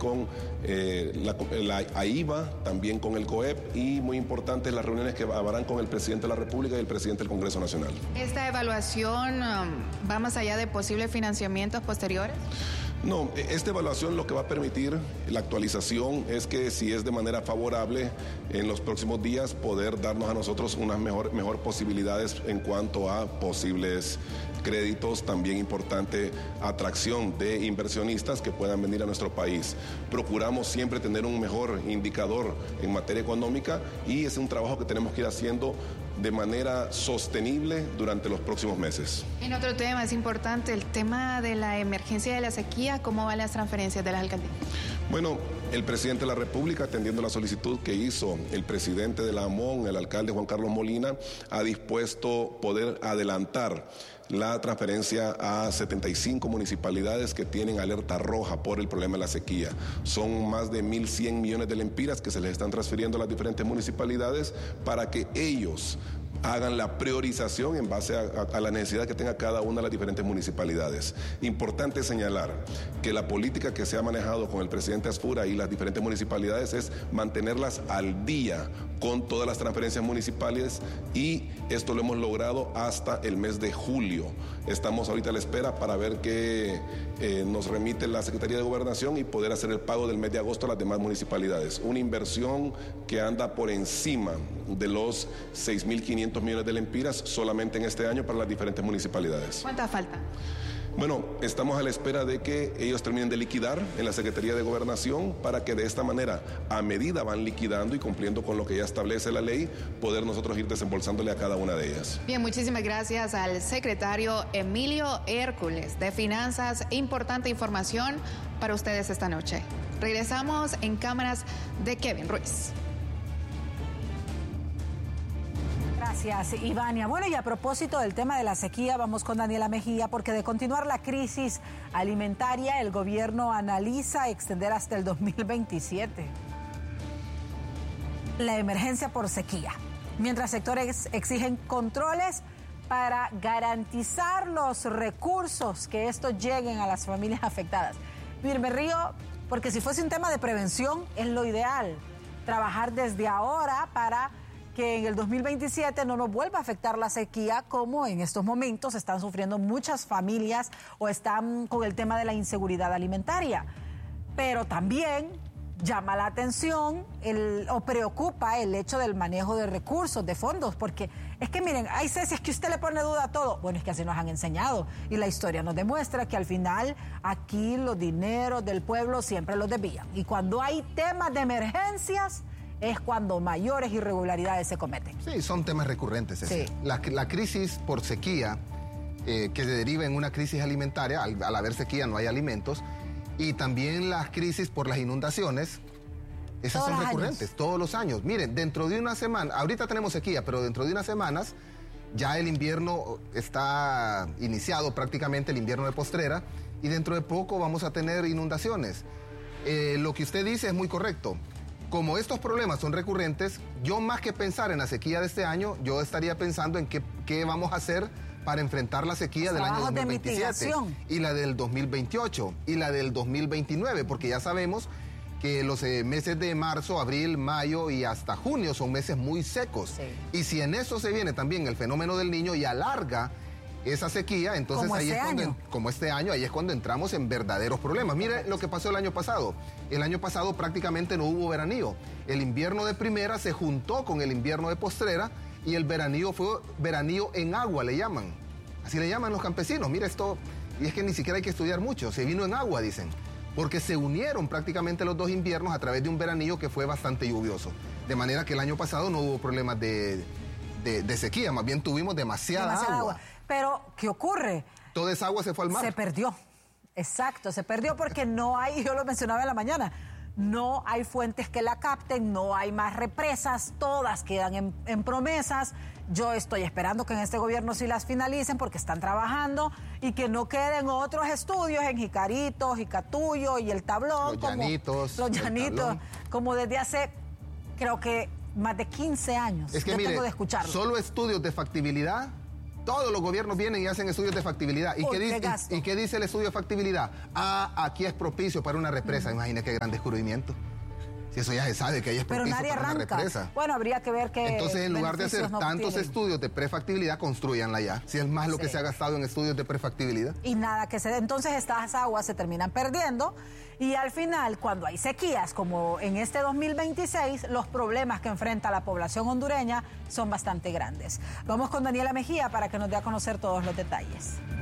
con la AIVA, también con el COEP y muy importantes las reuniones que habrán con el presidente de la República y el presidente del Congreso Nacional. ¿Esta evaluación va más allá de posibles financiamientos posteriores? No, esta evaluación lo que va a permitir la actualización es que si es de manera favorable en los próximos días poder darnos a nosotros unas mejor posibilidades en cuanto a posibles créditos, también importante atracción de inversionistas que puedan venir a nuestro país. Procuramos siempre tener un mejor indicador en materia económica y es un trabajo que tenemos que ir haciendo de manera sostenible durante los próximos meses. En otro tema es importante el tema de la emergencia de la sequía. ¿Cómo van las transferencias de las alcaldías? Bueno, el presidente de la República, atendiendo la solicitud que hizo el presidente de la AMON, el alcalde Juan Carlos Molina, ha dispuesto poder adelantar la transferencia a 75 municipalidades que tienen alerta roja por el problema de la sequía. Son más de 1.100 millones de lempiras que se les están transfiriendo a las diferentes municipalidades para que ellos hagan la priorización en base a la necesidad que tenga cada una de las diferentes municipalidades. Importante señalar que la política que se ha manejado con el presidente Asfura y las diferentes municipalidades es mantenerlas al día con todas las transferencias municipales y esto lo hemos logrado hasta el mes de julio. Estamos ahorita a la espera para ver qué nos remite la Secretaría de Gobernación y poder hacer el pago del mes de agosto a las demás municipalidades. Una inversión que anda por encima de los 6.500 millones de lempiras solamente en este año para las diferentes municipalidades. ¿Cuánta falta? Bueno, estamos a la espera de que ellos terminen de liquidar en la Secretaría de Gobernación para que de esta manera, a medida van liquidando y cumpliendo con lo que ya establece la ley, poder nosotros ir desembolsándole a cada una de ellas. Bien, muchísimas gracias al secretario Emilio Hércules de Finanzas. Importante información para ustedes esta noche. Regresamos en cámaras de Kevin Ruiz. Gracias, Ivania. Bueno, y a propósito del tema de la sequía, vamos con Daniela Mejía, porque de continuar la crisis alimentaria, el gobierno analiza extender hasta el 2027 la emergencia por sequía, mientras sectores exigen controles para garantizar los recursos que estos lleguen a las familias afectadas. Mire, me río porque si fuese un tema de prevención es lo ideal, trabajar desde ahora para que en el 2027 no nos vuelva a afectar la sequía como en estos momentos están sufriendo muchas familias o están con el tema de la inseguridad alimentaria. Pero también llama la atención o preocupa el hecho del manejo de recursos, de fondos, porque es que miren, hay veces que usted le pone duda a todo. Bueno, es que así nos han enseñado y la historia nos demuestra que al final aquí los dineros del pueblo siempre los desvían. Y cuando hay temas de emergencias es cuando mayores irregularidades se cometen. Sí, son temas recurrentes. Sí. La crisis por sequía, que se deriva en una crisis alimentaria, al haber sequía no hay alimentos, y también las crisis por las inundaciones, esas son recurrentes, todos los años. Miren, dentro de una semana, ahorita tenemos sequía, pero dentro de unas semanas ya el invierno está iniciado prácticamente, el invierno de postrera, y dentro de poco vamos a tener inundaciones. Lo que usted dice es muy correcto. Como estos problemas son recurrentes, yo más que pensar en la sequía de este año, yo estaría pensando en qué vamos a hacer para enfrentar la sequía del año 2027 y la del 2028 y la del 2029, porque ya sabemos que los meses de marzo, abril, mayo y hasta junio son meses muy secos. Sí. Y si en eso se viene también el fenómeno del Niño y alarga esa sequía, entonces como ahí es cuando, como este año, ahí es cuando entramos en verdaderos problemas. Mire lo que pasó el año pasado. El año pasado prácticamente no hubo veranío. El invierno de primera se juntó con el invierno de postrera y el veranío fue veranío en agua, le llaman. Así le llaman los campesinos. Mira esto, y es que ni siquiera hay que estudiar mucho. Se vino en agua, dicen. Porque se unieron prácticamente los dos inviernos a través de un veranío que fue bastante lluvioso. De manera que el año pasado no hubo problemas de sequía, más bien tuvimos demasiada agua. Pero, ¿qué ocurre? Toda esa agua se fue al mar. Se perdió. Exacto, se perdió porque no hay, yo lo mencionaba en la mañana, no hay fuentes que la capten, no hay más represas, todas quedan en promesas. Yo estoy esperando que en este gobierno sí las finalicen porque están trabajando y que no queden otros estudios en Jicarito, Jicatuyo y el Tablón. Los Llanitos, como desde hace, creo que más de 15 años. Es que mire, tengo de escucharlo. Solo estudios de factibilidad Todos los gobiernos vienen y hacen estudios de factibilidad. ¿Y qué dice el estudio de factibilidad? Aquí es propicio para una represa. Imagina qué gran descubrimiento. Si eso ya se sabe que ahí es propicio para una represa. Bueno, habría que ver que... Entonces, en lugar de hacer tantos estudios de prefactibilidad, construyanla ya. Si es más lo que se ha gastado en estudios de prefactibilidad. Y nada que se... Entonces, estas aguas se terminan perdiendo. Y al final, cuando hay sequías, como en este 2026, los problemas que enfrenta la población hondureña son bastante grandes. Vamos con Daniela Mejía para que nos dé a conocer todos los detalles.